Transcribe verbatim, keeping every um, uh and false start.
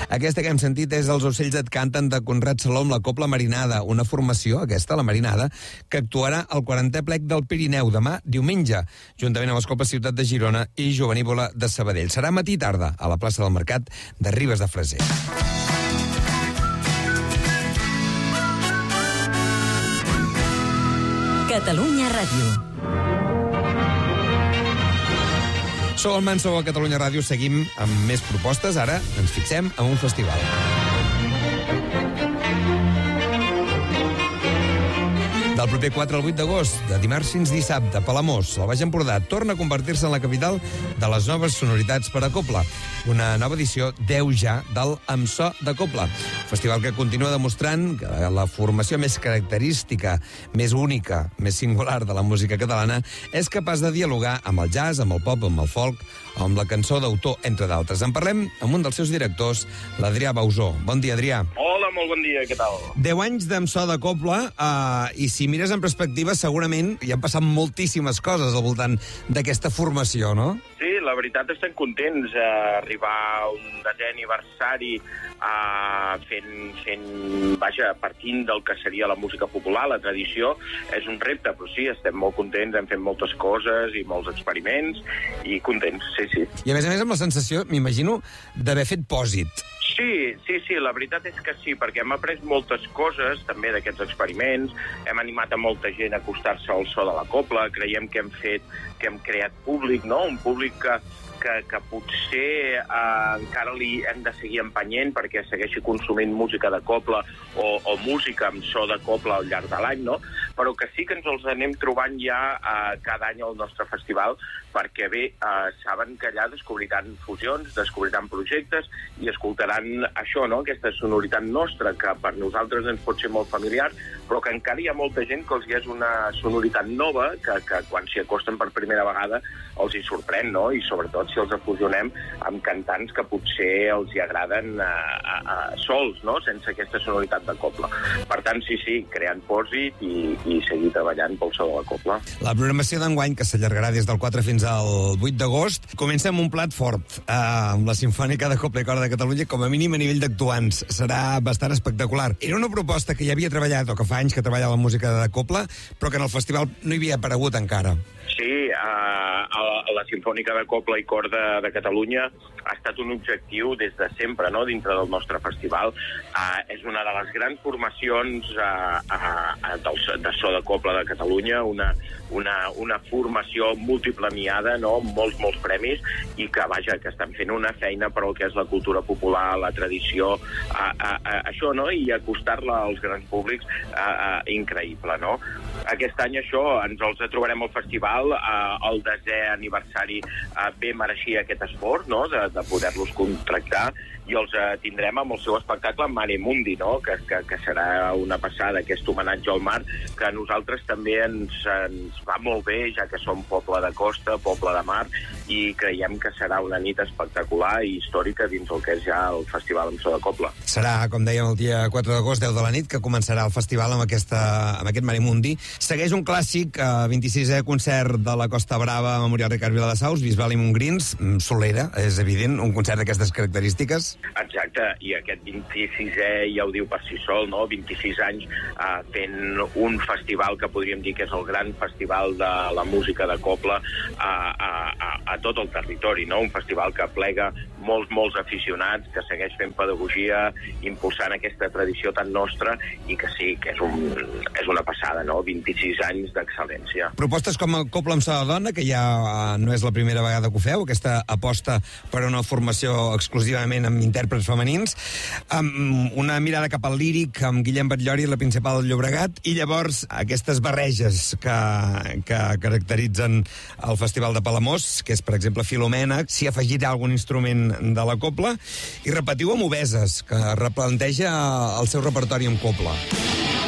Aquesta que hem sentit és Els ocells et canten, de Conrad Saló, amb la Cobla Marinada, una formació, aquesta, la Marinada, que actuarà al quarantè plec del Pirineu demà, diumenge, juntament amb les Coples Ciutat de Girona i Jovenívola de Sabadell. Serà matí i tarda, a la plaça del Mercat de Ribes de Freser. Catalunya Ràdio. Sou el Manso a Catalunya Ràdio, seguim amb més propostes. Ara ens fixem en un festival. Del proper quatre al vuit d'agost, de dimarts fins dissabte, Palamós, el Baix Empordà, torna a convertir-se en la capital de les noves sonoritats per a Cobla. Una nova edició, deu ja, del Amb So de Cobla. Festival que continua demostrant que la formació més característica, més única, més singular de la música catalana és capaç de dialogar amb el jazz, amb el pop, amb el folk, amb la cançó d'autor, entre d'altres. En parlem amb un dels seus directors, l'Adrià Bausó. Bon dia, Adrià. Hola, molt bon dia, què tal? Deu anys d'Amb So de Cobla, eh, i si mires en perspectiva, segurament hi han passat moltíssimes coses al voltant d'aquesta formació, no? Sí, la veritat estem contents d'arribar a un desè aniversari uh, fent, fent, vaja, partint del que seria la música popular, la tradició. És un repte, però sí, estem molt contents, hem fet moltes coses i molts experiments i contents, sí, sí. I a més a més amb la sensació, m'imagino, d'haver fet pòsit. Sí, sí, sí, la veritat és que sí, perquè hem après moltes coses també d'aquests experiments, hem animat a molta gent a acostar-se al so de la cobla, creiem que hem fet, que hem creat públic, no? Un públic que, que, que potser eh, encara li hem de seguir empenyent perquè segueixi consumint música de cobla o, o música amb so de cobla al llarg de l'any, no? Però que sí que ens els anem trobant ja eh, cada any al nostre festival, perquè bé, eh, saben que allà descobriran fusions, descobriran projectes i escoltaran això, no? Aquesta sonoritat nostra, que per nosaltres ens pot ser molt familiar, però que encara hi ha molta gent que els hi és una sonoritat nova, que, que quan s'hi acosten per primera vegada els hi sorprèn, no? I sobretot si els afusionem amb cantants que potser els hi agraden a, a, a sols, no? Sense aquesta sonoritat de cobla. Per tant, sí, sí, creant pòsit i, i seguir treballant pel so de la cobla. La programació d'enguany, que s'allargarà des del quatre fins al vuit d'agost, comença amb un plat fort, eh, amb la Simfònica de Cobla i Corda de Catalunya, com a mínim a nivell d'actuants. Serà bastant espectacular. Era una proposta que ja havia treballat, o que fa anys que treballa la música de Cobla, però que en el festival no hi havia aparegut encara. Sí, a la Simfònica de Cobla i Corda de Catalunya ha estat un objectiu des de sempre, no?, dintre del nostre festival. Uh, és una de les grans formacions uh, uh, del, de so de cobla de Catalunya, una, una, una formació multipremiada, no?, amb molts, molts premis, i que, vaja, que estan fent una feina per al que és la cultura popular, la tradició, uh, uh, uh, això, no?, i acostar-la als grans públics, uh, uh, increïble, no? Aquest any això, ens els trobarem al festival, uh, el desè aniversari uh, bé mereixia aquest esforç, no?, de, de poder-los contractar, i els uh, tindrem amb el seu espectacle Mare Mundi, no?, que, que, que serà una passada, aquest homenatge al mar, que a nosaltres també ens, ens va molt bé, ja que som poble de costa, poble de mar, i creiem que serà una nit espectacular i històrica dins el que és ja el Festival Amb So de Cobla. Serà, com dèiem, el dia quatre d'agost, deu de la nit, que començarà el festival amb, aquesta, amb aquest Mare Mundi. Segueix un clàssic, eh, vint-i-sisè concert de la Costa Brava, Memorial Ricard Viladassaus, Bisbal i Montgrins, Solera, és evident, un concert d'aquestes característiques. Exacte, i aquest vint-i-sisè ja ho diu per si sol, no? vint-i-sis anys eh, fent un festival que podríem dir que és el gran festival de la música de cobla a, a, a, a tot el territori, no? Un festival que plega molts, molts aficionats, que segueix fent pedagogia, impulsant aquesta tradició tan nostra, i que sí, que és, un, és una passada, no? vint-i-sis anys d'excel·lència. Propostes com el Cobla amb So de Dona, que ja no és la primera vegada que ho feu, aquesta aposta per una formació exclusivament amb intèrprets femenins, amb una mirada cap al líric, amb Guillem Batllori i la Principal del Llobregat, i llavors aquestes barreges que, que caracteritzen el Festival de Palamós, que és, per exemple, Filomena, s'hi afegirà algun instrument de la cobla, i repetiu amb Obeses, que replanteja el seu repertori en cobla.